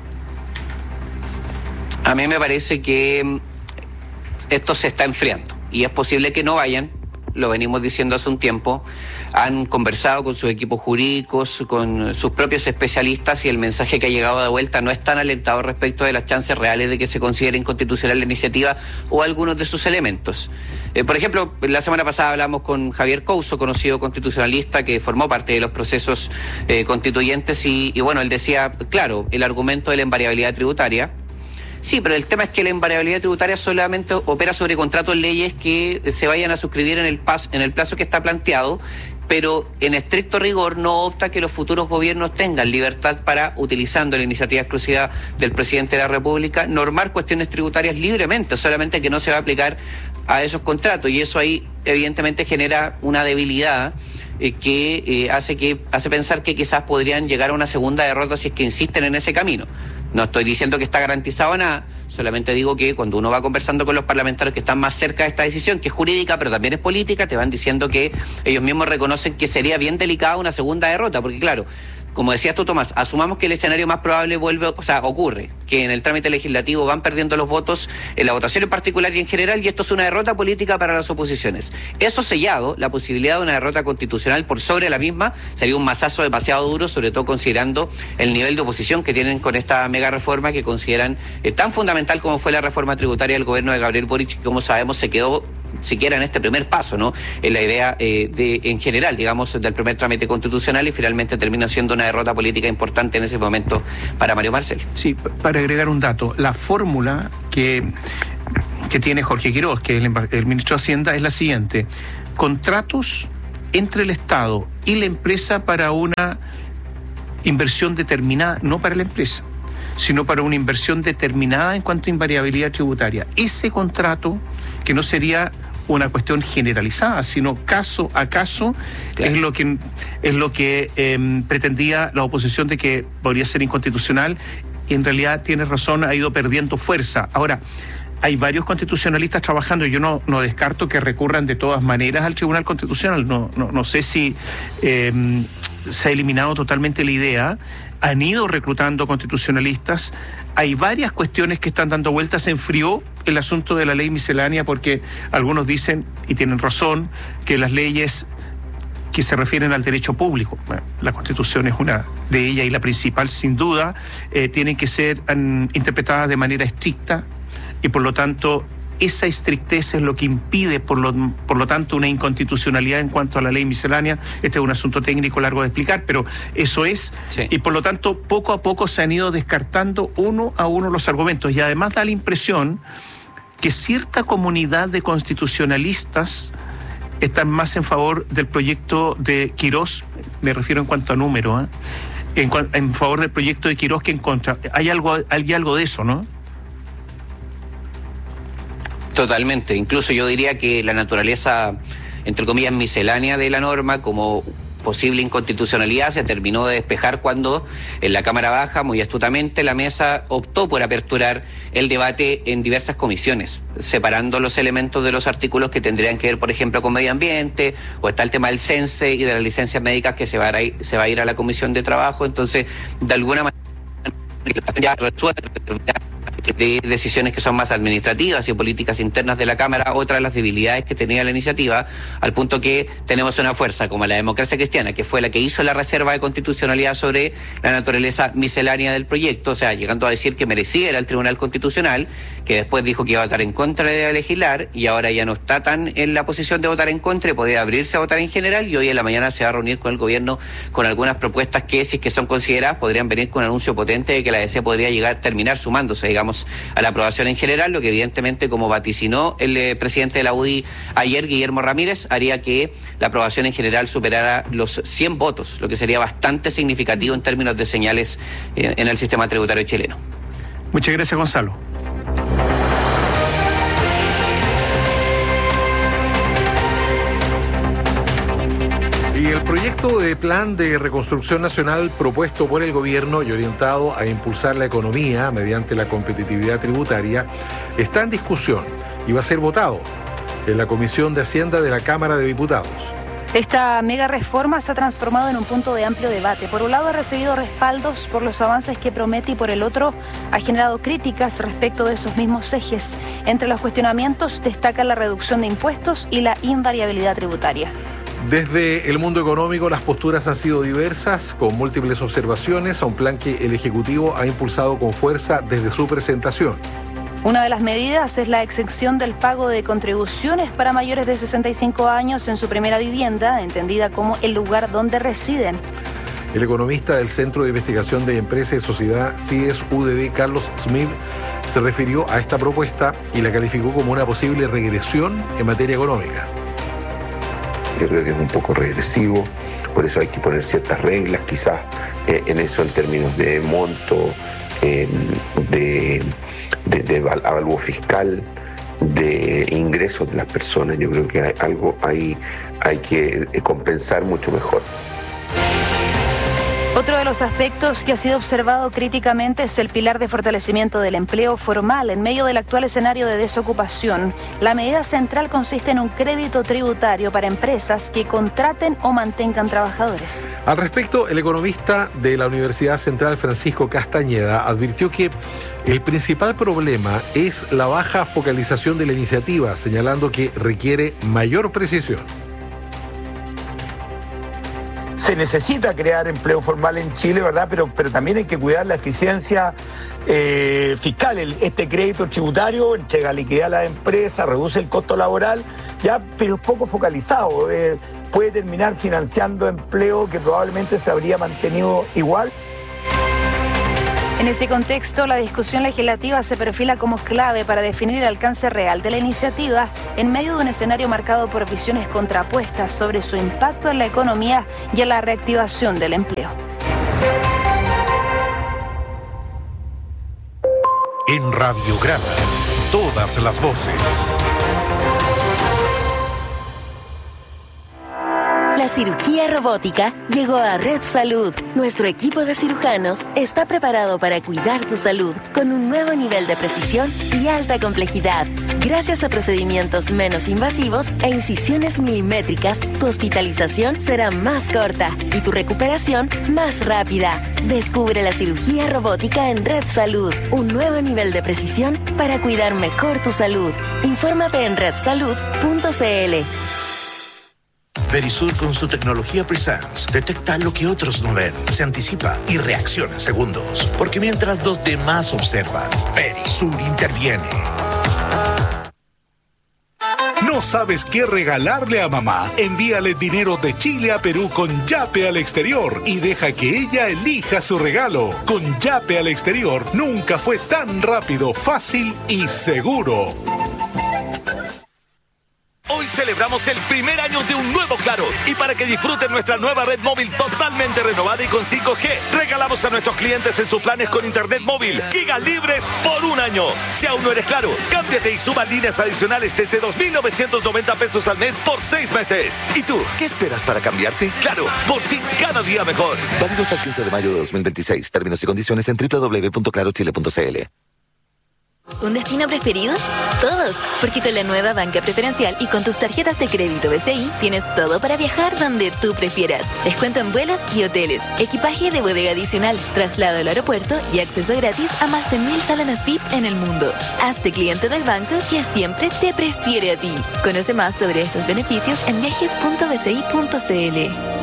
A mí me parece que esto se está enfriando y es posible que no vayan, lo venimos diciendo hace un tiempo. Han conversado con sus equipos jurídicos, con sus propios especialistas, y el mensaje que ha llegado de vuelta no es tan alentador respecto de las chances reales de que se considere inconstitucional la iniciativa o algunos de sus elementos. Por ejemplo, la semana pasada hablamos con Javier Couso, conocido constitucionalista que formó parte de los procesos constituyentes, y bueno, él decía, claro, el argumento de la invariabilidad tributaria. Sí, pero el tema es que la invariabilidad tributaria solamente opera sobre contratos de leyes que se vayan a suscribir en el plazo que está planteado, pero en estricto rigor no opta que los futuros gobiernos tengan libertad para, utilizando la iniciativa exclusiva del presidente de la República, normar cuestiones tributarias libremente, solamente que no se va a aplicar a esos contratos, y eso ahí evidentemente genera una debilidad que hace pensar que quizás podrían llegar a una segunda derrota si es que insisten en ese camino. No estoy diciendo que está garantizado nada, solamente digo que cuando uno va conversando con los parlamentarios que están más cerca de esta decisión, que es jurídica pero también es política, te van diciendo que ellos mismos reconocen que sería bien delicada una segunda derrota, porque claro, como decías tú, Tomás, asumamos que el escenario más probable ocurre, que en el trámite legislativo van perdiendo los votos en la votación en particular y en general, y esto es una derrota política para las oposiciones. Eso sellado, la posibilidad de una derrota constitucional por sobre la misma sería un mazazo demasiado duro, sobre todo considerando el nivel de oposición que tienen con esta mega reforma que consideran tan fundamental como fue la reforma tributaria del gobierno de Gabriel Boric, que como sabemos se quedó siquiera en este primer paso, ¿no? En la idea en general, digamos, del primer trámite constitucional, y finalmente termina siendo una derrota política importante en ese momento para Mario Marcel. Sí, para agregar un dato, la fórmula que tiene Jorge Quiroz, que es el ministro de Hacienda, es la siguiente: contratos entre el Estado y la empresa para una inversión determinada, no para la empresa, sino para una inversión determinada en cuanto a invariabilidad tributaria. Ese contrato, que no sería una cuestión generalizada, sino caso a caso, claro, es lo que pretendía la oposición de que podría ser inconstitucional, y en realidad tienes razón, ha ido perdiendo fuerza. Ahora, hay varios constitucionalistas trabajando, y yo no descarto que recurran de todas maneras al Tribunal Constitucional. No sé si se ha eliminado totalmente la idea. Han ido reclutando constitucionalistas. Hay varias cuestiones que están dando vueltas. Se enfrió el asunto de la ley miscelánea porque algunos dicen, y tienen razón, que las leyes que se refieren al derecho público, bueno, la Constitución es una de ellas y la principal sin duda, tienen que ser interpretadas de manera estricta, y por lo tanto esa estrictez es lo que impide, por lo tanto, una inconstitucionalidad en cuanto a la ley miscelánea. Este es un asunto técnico largo de explicar, pero eso es, sí. Y por lo tanto, poco a poco se han ido descartando uno a uno los argumentos, y además da la impresión que cierta comunidad de constitucionalistas están más en favor del proyecto de Quiroz, me refiero en cuanto a número, en favor del proyecto de Quiroz que en contra. Hay algo de eso, ¿no? Totalmente. Incluso yo diría que la naturaleza, entre comillas, miscelánea de la norma como posible inconstitucionalidad se terminó de despejar cuando en la Cámara Baja, muy astutamente, la mesa optó por aperturar el debate en diversas comisiones, separando los elementos de los artículos que tendrían que ver, por ejemplo, con medio ambiente, o está el tema del CENSE y de las licencias médicas que se va a ir a la Comisión de Trabajo. Entonces, de alguna manera, ya resuelve de decisiones que son más administrativas y políticas internas de la Cámara, otra de las debilidades que tenía la iniciativa, al punto que tenemos una fuerza como la Democracia Cristiana, que fue la que hizo la reserva de constitucionalidad sobre la naturaleza miscelánea del proyecto, o sea, llegando a decir que merecía ir al Tribunal Constitucional, que después dijo que iba a votar en contra de legislar, y ahora ya no está tan en la posición de votar en contra y podría abrirse a votar en general, y hoy en la mañana se va a reunir con el gobierno con algunas propuestas que, si es que son consideradas, podrían venir con un anuncio potente de que la DC podría terminar sumándose, digamos, a la aprobación en general, lo que evidentemente, como vaticinó el presidente de la UDI ayer, Guillermo Ramírez, haría que la aprobación en general superara los 100 votos, lo que sería bastante significativo en términos de señales en el sistema tributario chileno. Muchas gracias, Gonzalo. Y el proyecto de plan de reconstrucción nacional propuesto por el gobierno y orientado a impulsar la economía mediante la competitividad tributaria está en discusión y va a ser votado en la Comisión de Hacienda de la Cámara de Diputados. Esta mega reforma se ha transformado en un punto de amplio debate. Por un lado, ha recibido respaldos por los avances que promete, y por el otro, ha generado críticas respecto de esos mismos ejes. Entre los cuestionamientos destaca la reducción de impuestos y la invariabilidad tributaria. Desde el mundo económico, las posturas han sido diversas, con múltiples observaciones a un plan que el Ejecutivo ha impulsado con fuerza desde su presentación. Una de las medidas es la exención del pago de contribuciones para mayores de 65 años en su primera vivienda, entendida como el lugar donde residen. El economista del Centro de Investigación de Empresa y Sociedad CIES-UDD, Carlos Smith, se refirió a esta propuesta y la calificó como una posible regresión en materia económica. Yo creo que es un poco regresivo, por eso hay que poner ciertas reglas, quizás en eso, en términos de monto, de avalúo fiscal, de ingresos de las personas. Yo creo que hay que compensar mucho mejor. Otro de los aspectos que ha sido observado críticamente es el pilar de fortalecimiento del empleo formal en medio del actual escenario de desocupación. La medida central consiste en un crédito tributario para empresas que contraten o mantengan trabajadores. Al respecto, el economista de la Universidad Central, Francisco Castañeda, advirtió que el principal problema es la baja focalización de la iniciativa, señalando que requiere mayor precisión. Se necesita crear empleo formal en Chile, ¿verdad? Pero también hay que cuidar la eficiencia fiscal. Este crédito tributario entrega liquidez a las empresas, reduce el costo laboral, ya, pero es poco focalizado. Puede terminar financiando empleo que probablemente se habría mantenido igual. En ese contexto, la discusión legislativa se perfila como clave para definir el alcance real de la iniciativa en medio de un escenario marcado por visiones contrapuestas sobre su impacto en la economía y en la reactivación del empleo. En Radiograma, todas las voces. La cirugía robótica llegó a Red Salud. Nuestro equipo de cirujanos está preparado para cuidar tu salud con un nuevo nivel de precisión y alta complejidad. Gracias a procedimientos menos invasivos e incisiones milimétricas, tu hospitalización será más corta y tu recuperación más rápida. Descubre la cirugía robótica en Red Salud, un nuevo nivel de precisión para cuidar mejor tu salud. Infórmate en redsalud.cl. Verisur con su tecnología Presence detecta lo que otros no ven, se anticipa y reacciona en segundos. Porque mientras los demás observan, Verisur interviene. ¿No sabes qué regalarle a mamá? Envíale dinero de Chile a Perú con Yape al exterior y deja que ella elija su regalo. Con Yape al exterior nunca fue tan rápido, fácil y seguro. Hoy celebramos el primer año de un nuevo Claro y para que disfruten nuestra nueva red móvil totalmente renovada y con 5G, regalamos a nuestros clientes en sus planes con internet móvil gigas libres por un año. Si aún no eres Claro, cámbiate y suma líneas adicionales desde 2.990 pesos al mes por 6 meses. ¿Y tú, qué esperas para cambiarte? Claro, por ti cada día mejor. Válido hasta el 15 de mayo de 2026. Términos y condiciones en www.clarochile.cl. ¿Un destino preferido? Todos, porque con la nueva banca preferencial y con tus tarjetas de crédito BCI tienes todo para viajar donde tú prefieras. Descuento en vuelos y hoteles, equipaje de bodega adicional, traslado al aeropuerto y acceso gratis a más de 1000 salones VIP en el mundo. Hazte cliente del banco que siempre te prefiere a ti. Conoce más sobre estos beneficios en viajes.bci.cl.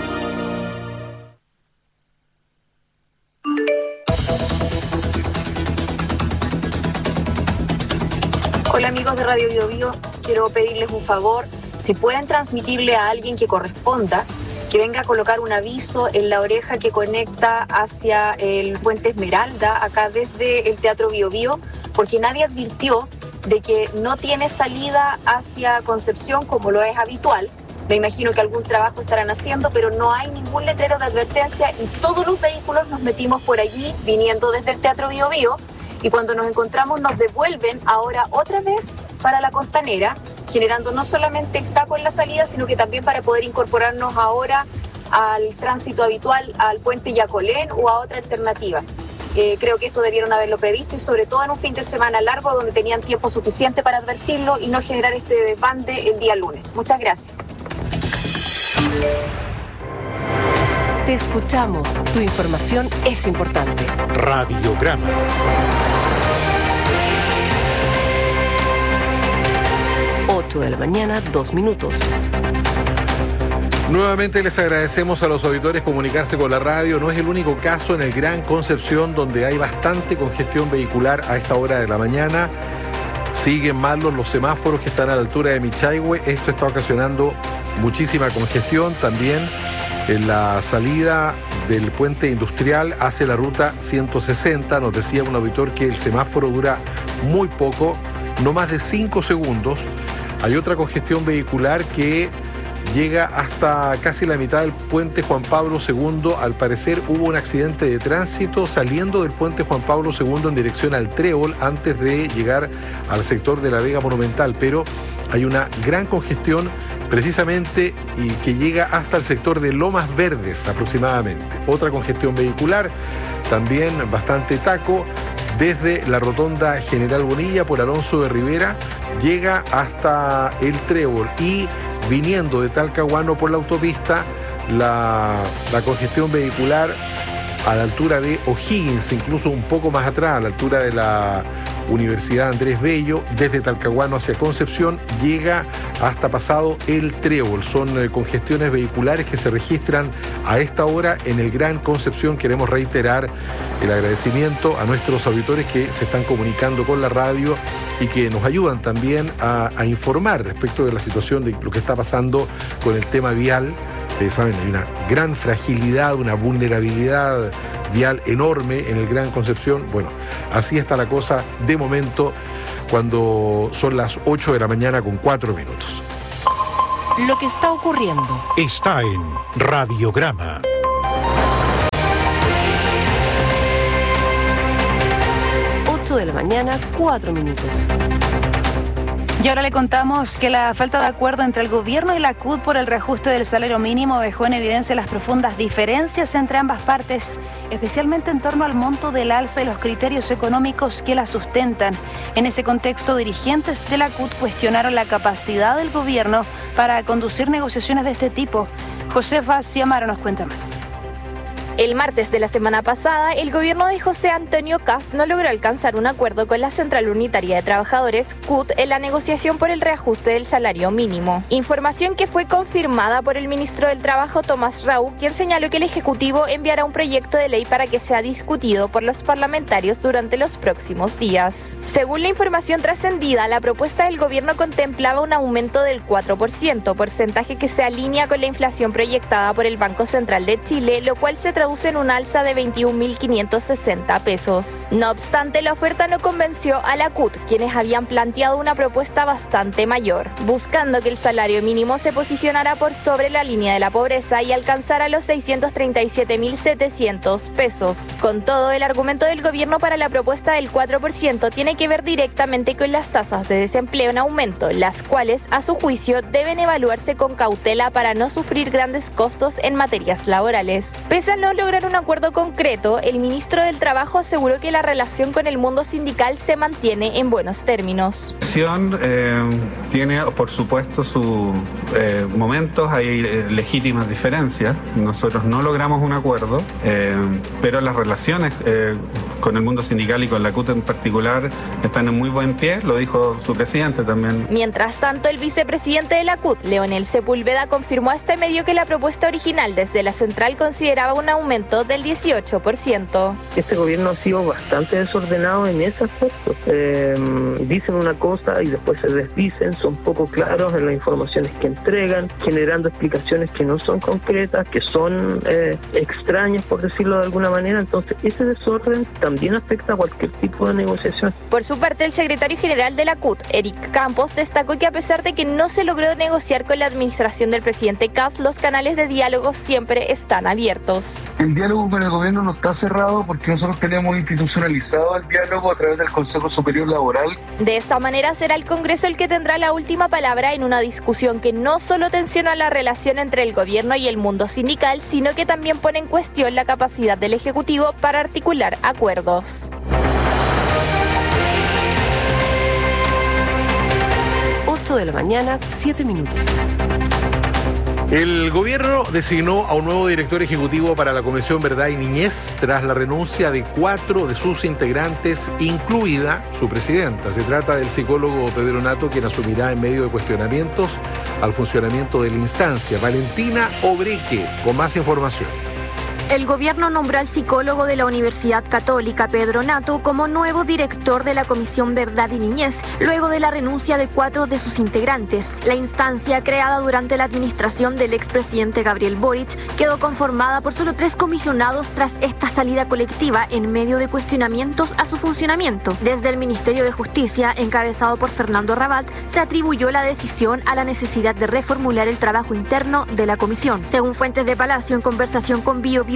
Hola amigos de Radio Bio Bio, quiero pedirles un favor, si pueden transmitirle a alguien que corresponda, que venga a colocar un aviso en la oreja que conecta hacia el Puente Esmeralda, acá desde el Teatro Bio Bio, porque nadie advirtió de que no tiene salida hacia Concepción como lo es habitual. Me imagino que algún trabajo estarán haciendo, pero no hay ningún letrero de advertencia y todos los vehículos nos metimos por allí viniendo desde el Teatro Bio Bio. Y cuando nos encontramos nos devuelven ahora otra vez para la Costanera, generando no solamente el taco en la salida, sino que también para poder incorporarnos ahora al tránsito habitual, al puente Yacolén o a otra alternativa. Creo que esto debieron haberlo previsto y sobre todo en un fin de semana largo donde tenían tiempo suficiente para advertirlo y no generar este desbande el día lunes. Muchas gracias. Te escuchamos. Tu información es importante. Radiograma. De la mañana, 2 minutos. Nuevamente les agradecemos a los auditores comunicarse con la radio. No es el único caso en el Gran Concepción donde hay bastante congestión vehicular a esta hora de la mañana. Siguen malos los semáforos que están a la altura de Michaihue. Esto está ocasionando muchísima congestión. También en la salida del puente industrial hacia la ruta 160. Nos decía un auditor que el semáforo dura muy poco, no más de 5 segundos. Hay otra congestión vehicular que llega hasta casi la mitad del puente Juan Pablo II. Al parecer hubo un accidente de tránsito saliendo del puente Juan Pablo II en dirección al Trébol antes de llegar al sector de la Vega Monumental, pero hay una gran congestión precisamente, y que llega hasta el sector de Lomas Verdes aproximadamente. Otra congestión vehicular, también bastante taco, desde la rotonda General Bonilla por Alonso de Rivera, llega hasta el Trébol, y viniendo de Talcahuano por la autopista, la congestión vehicular a la altura de O'Higgins, incluso un poco más atrás, a la altura de la Universidad Andrés Bello, desde Talcahuano hacia Concepción, llega hasta pasado el Trébol. Son congestiones vehiculares que se registran a esta hora en el Gran Concepción. Queremos reiterar el agradecimiento a nuestros auditores que se están comunicando con la radio y que nos ayudan también a informar respecto de la situación de lo que está pasando con el tema vial. Ustedes saben, hay una gran fragilidad, una vulnerabilidad vial enorme en el Gran Concepción. Bueno, así está la cosa de momento cuando son las 8 de la mañana con 4 minutos. Lo que está ocurriendo está en Radiograma. 8 de la mañana, 4 minutos. Y ahora le contamos que la falta de acuerdo entre el gobierno y la CUT por el reajuste del salario mínimo dejó en evidencia las profundas diferencias entre ambas partes, especialmente en torno al monto del alza y los criterios económicos que la sustentan. En ese contexto, dirigentes de la CUT cuestionaron la capacidad del gobierno para conducir negociaciones de este tipo. Josefa Ciamaro nos cuenta más. El martes de la semana pasada, el gobierno de José Antonio Kast no logró alcanzar un acuerdo con la Central Unitaria de Trabajadores, CUT, en la negociación por el reajuste del salario mínimo. Información que fue confirmada por el ministro del Trabajo, Tomás Raúl, quien señaló que el Ejecutivo enviará un proyecto de ley para que sea discutido por los parlamentarios durante los próximos días. Según la información trascendida, la propuesta del gobierno contemplaba un aumento del 4%, porcentaje que se alinea con la inflación proyectada por el Banco Central de Chile, lo cual se traduce en un alza de 21.560 pesos. No obstante, la oferta no convenció a la CUT, quienes habían planteado una propuesta bastante mayor, buscando que el salario mínimo se posicionara por sobre la línea de la pobreza y alcanzara los 637.700 pesos. Con todo, el argumento del gobierno para la propuesta del 4% tiene que ver directamente con las tasas de desempleo en aumento, las cuales, a su juicio, deben evaluarse con cautela para no sufrir grandes costos en materias laborales. Pese a no lograr un acuerdo concreto, el ministro del Trabajo aseguró que la relación con el mundo sindical se mantiene en buenos términos. Tiene, por supuesto, sus momentos, hay legítimas diferencias. Nosotros no logramos un acuerdo, pero las relaciones con el mundo sindical y con la CUT en particular están en muy buen pie, lo dijo su presidente también. Mientras tanto, el vicepresidente de la CUT, Leonel Sepúlveda, confirmó a este medio que la propuesta original desde la central consideraba un aumento del 18%. Este gobierno ha sido bastante desordenado en ese aspecto. Dicen una cosa y después se desdicen, son poco claros en las informaciones que entregan, generando explicaciones que no son concretas, que son extrañas, por decirlo de alguna manera. Entonces, ese desorden también afecta a cualquier tipo de negociación. Por su parte, el secretario general de la CUT, Eric Campos, destacó que a pesar de que no se logró negociar con la administración del presidente Kast, los canales de diálogo siempre están abiertos. El diálogo con el gobierno no está cerrado porque nosotros tenemos institucionalizado el diálogo a través del Consejo Superior Laboral. De esta manera será el Congreso el que tendrá la última palabra en una discusión que no solo tensiona la relación entre el gobierno y el mundo sindical, sino que también pone en cuestión la capacidad del Ejecutivo para articular acuerdos. 8 de la mañana, 7 minutos. El gobierno designó a un nuevo director ejecutivo para la Comisión Verdad y Niñez tras la renuncia de 4 de sus integrantes, incluida su presidenta. Se trata del psicólogo Pedro Nato, quien asumirá en medio de cuestionamientos al funcionamiento de la instancia. Valentina Obreque, con más información. El gobierno nombró al psicólogo de la Universidad Católica, Pedro Nato, como nuevo director de la Comisión Verdad y Niñez, luego de la renuncia de 4 de sus integrantes. La instancia, creada durante la administración del expresidente Gabriel Boric, quedó conformada por solo 3 comisionados tras esta salida colectiva en medio de cuestionamientos a su funcionamiento. Desde el Ministerio de Justicia, encabezado por Fernando Rabat, se atribuyó la decisión a la necesidad de reformular el trabajo interno de la comisión. Según fuentes de Palacio, en conversación con Bio Bio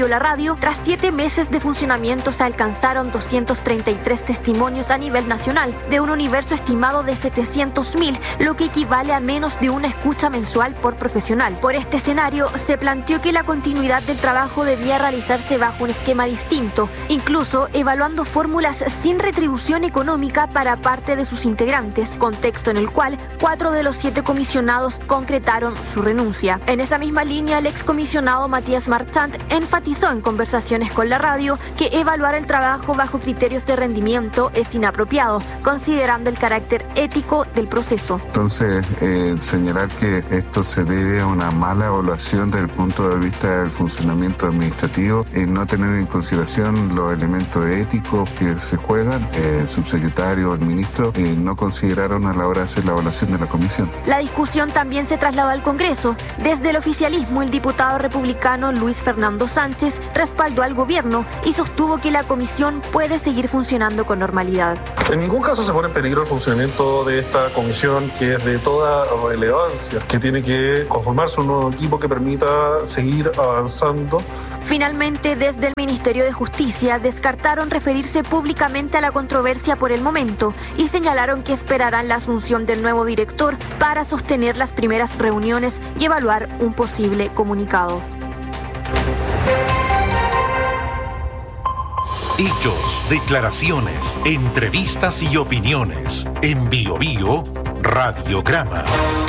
anunció la radio, tras 7 meses de funcionamiento se alcanzaron 233 testimonios a nivel nacional, de un universo estimado de 700.000, lo que equivale a menos de una escucha mensual por profesional. Por este escenario, se planteó que la continuidad del trabajo debía realizarse bajo un esquema distinto, incluso evaluando fórmulas sin retribución económica para parte de sus integrantes, contexto en el cual 4 de los 7 comisionados concretaron su renuncia. En esa misma línea, el excomisionado Matías Marchant enfatizó en conversaciones con la radio que evaluar el trabajo bajo criterios de rendimiento es inapropiado, considerando el carácter ético del proceso. Entonces, señalar que esto se debe a una mala evaluación desde el punto de vista del funcionamiento administrativo y no tener en consideración los elementos éticos que se juegan, el subsecretario o el ministro no consideraron a la hora de hacer la evaluación de la comisión. La discusión también se trasladó al Congreso. Desde el oficialismo, el diputado republicano Luis Fernando Sánchez respaldó al gobierno y sostuvo que la comisión puede seguir funcionando con normalidad. En ningún caso se pone en peligro el funcionamiento de esta comisión, que es de toda relevancia, que tiene que conformarse un nuevo equipo que permita seguir avanzando. Finalmente, desde el Ministerio de Justicia descartaron referirse públicamente a la controversia por el momento y señalaron que esperarán la asunción del nuevo director para sostener las primeras reuniones y evaluar un posible comunicado. Hechos, declaraciones, entrevistas y opiniones. En Bio Bio, Radiograma.